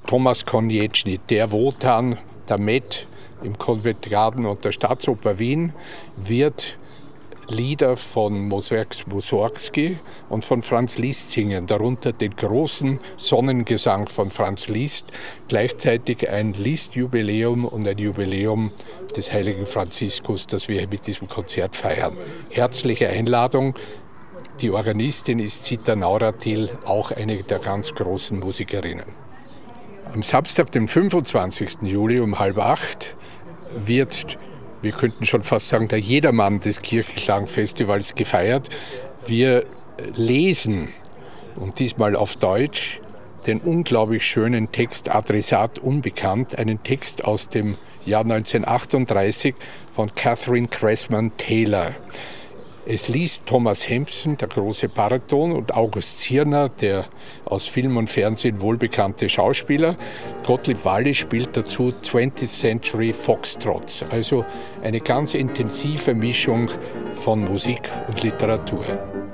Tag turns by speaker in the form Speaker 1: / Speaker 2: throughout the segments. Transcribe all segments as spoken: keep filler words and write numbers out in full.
Speaker 1: Thomas Konieczny, der Wotan, der Met im Covent Garden und der Staatsoper Wien, wird Lieder von Mussorgsky und von Franz Liszt singen, darunter den großen Sonnengesang von Franz Liszt, gleichzeitig ein Liszt-Jubiläum und ein Jubiläum des heiligen Franziskus, das wir mit diesem Konzert feiern. Herzliche Einladung. Die Organistin ist Zita Nauratil, auch eine der ganz großen Musikerinnen. Am Samstag, dem fünfundzwanzigsten Juli um halb acht, wird, wir könnten schon fast sagen, der Jedermann des Kirchenklangfestivals gefeiert. Wir lesen, und diesmal auf Deutsch, den unglaublich schönen Text Adressat unbekannt, einen Text aus dem Jahr neunzehnhundertachtunddreißig von Catherine Cressman Taylor. Es liest Thomas Hempson, der große Bariton, und August Zirner, der aus Film und Fernsehen wohlbekannte Schauspieler. Gottlieb Wallisch spielt dazu twentieth Century Foxtrots, also eine ganz intensive Mischung von Musik und Literatur.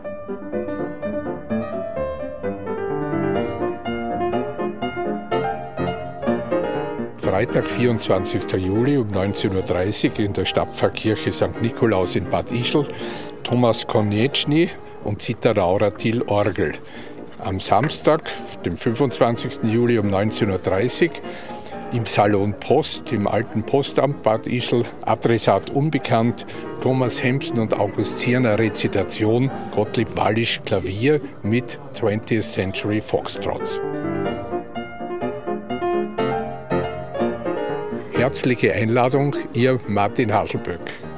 Speaker 1: Freitag, vierundzwanzigsten Juli um neunzehn Uhr dreißig in der Stadtpfarrkirche Sankt Nikolaus in Bad Ischl, Thomas Konieczny und Zita Nauratil Orgel. Am Samstag, dem fünfundzwanzigsten Juli um neunzehn Uhr dreißig im Salon Post, im alten Postamt Bad Ischl, Adressat unbekannt, Thomas Hempson und August Zirner Rezitation, Gottlieb Wallisch Klavier mit twentieth Century Foxtrots. Herzliche Einladung, Ihr Martin Haselböck.